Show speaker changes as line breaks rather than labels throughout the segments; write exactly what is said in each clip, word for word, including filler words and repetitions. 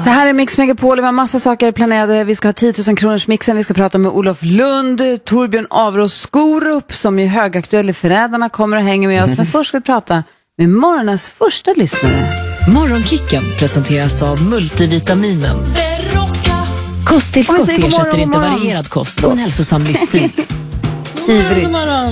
Det här är Mix Megapol, vi har massa saker planerade. Vi ska ha tio tusen kronors mixen, vi ska prata med Olof Lund, Torbjörn Avros Skorup som är högaktuell i Förrädarna, kommer och hänger med oss. Men först ska vi prata med morgonens första lyssnare.
Morgonkicken presenteras av multivitaminen. Kosttillskott ersätter inte varierad kost och en hälsosam livsstil.
Ivrig.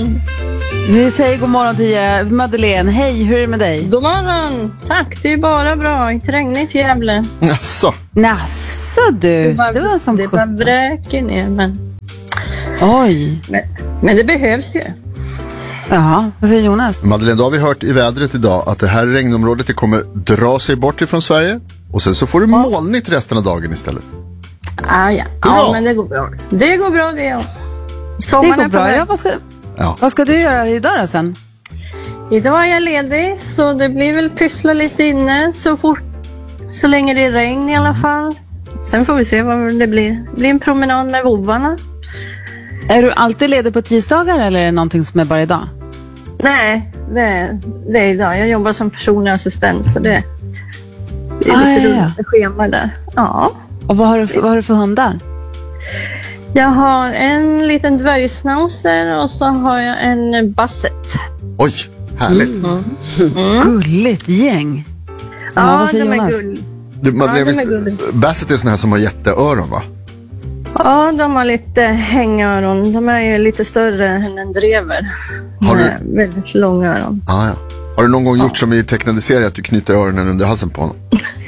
Vi säger god morgon till Madeleine. Hej, hur är det med dig?
God morgon, tack, det är bara bra. Inte regnigt i Gävle.
Jaså?
Nasså du, det var, det var som
det bara bräker ner, men...
Oj.
Men, men det behövs ju.
Jaha, vad säger Jonas?
Madeleine, då har vi hört i vädret idag att det här regnområdet det kommer dra sig bort ifrån Sverige. Och sen så får du molnigt resten av dagen istället.
Ah, ja, ja men det går bra. Det går bra det, ja.
Det går bra, ja, vad ska... Ja. Vad ska du göra idag då sen?
Idag är jag ledig, så det blir väl pyssla lite inne så fort, så länge det är regn i alla fall. Sen får vi se vad det blir. Det blir en promenad med vovvarna.
Är du alltid ledig på tisdagar eller är det någonting som är bara idag?
Nej, det är, det är idag. Jag jobbar som personlig assistent, så det, det är
ah,
lite
ja, ja.
roligt schema där. Ja.
Och vad har du för, vad har du för hundar?
Jag har en liten dvärgsnauser och så har jag en basset.
Oj, härligt.
Mm. Mm.
Gulligt gäng. Ja,
ja
vad säger
de
Jonas?
är gull.
Du, Madeleine,
ja, de är
visst, basset är såna här som har jätteöron, va?
Ja, de har lite hängöron. De är ju lite större än en drever.
Har du...
Väldigt långa öron.
Ah, ja. Har du någon gång gjort som i tecknade serier att du knyter öronen under halsen på honom?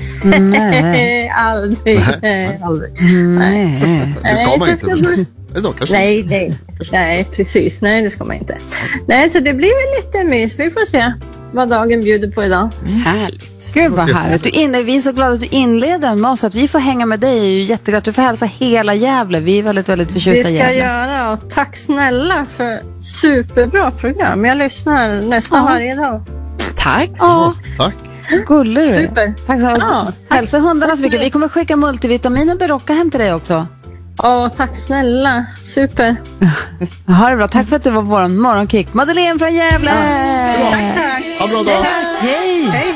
Nej, aldrig. Nej, aldrig.
Nej.
Det ska man inte.
Bli...
Då, kanske.
Nej, nej. nej, precis. Nej, det ska man inte. Nej, så det blir väl lite mys. Vi får se vad dagen bjuder på idag.
Härligt. Gud vad härligt. Du inne, vi är så glada att du inleder med oss. Att vi får hänga med dig är ju jätteglatt. Du får hälsa hela Gävle. Vi är väldigt, väldigt förtjusta i Gävle.
Det ska jag göra, och tack snälla för superbra program. Jag lyssnar nästan ja. varje dag.
Tack. Ja.
Tack.
Gullig du.
Super.
Tack så ja, hälsa hundarna så mycket. Vi kommer skicka multivitaminen Berocca hem till dig också.
Ja, tack snälla. Super.
Ha det bra. Tack för att du var vår morgonkick. Madeleine från Gävle.
Ja. Ha bra dag.
Tack. Hej.
Hej.